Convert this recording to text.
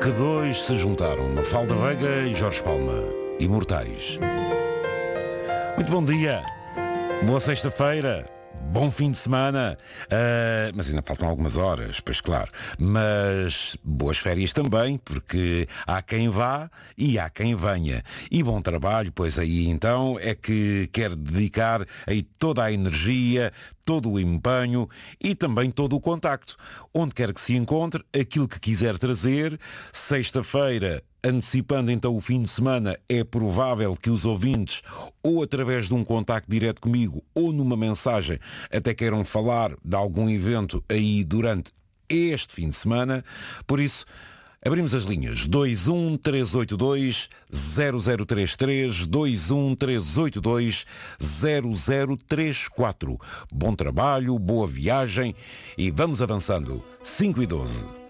Que dois se juntaram, Mafalda Veiga e Jorge Palma, imortais. Muito bom dia, boa sexta-feira, bom fim de semana, mas ainda faltam algumas horas, pois claro, mas boas férias também, porque há quem vá e há quem venha. E bom trabalho, pois aí então é que quer dedicar aí toda a energia, todo o empenho e também todo o contacto. Onde quer que se encontre, aquilo que quiser trazer, sexta-feira, antecipando então o fim de semana, é provável que os ouvintes, ou através de um contacto direto comigo, ou numa mensagem, até queiram falar de algum evento aí durante este fim de semana. Por isso, abrimos as linhas 21382-0033, 21382-0034. Bom trabalho, boa viagem e vamos avançando. 5 e 12.